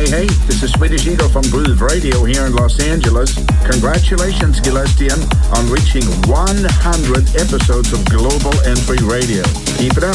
Hey, this is Swedish Eagle from Groove Radio here in Los Angeles. Congratulations, Gillestian, on reaching 100 episodes of Global Entry Radio. Keep it up.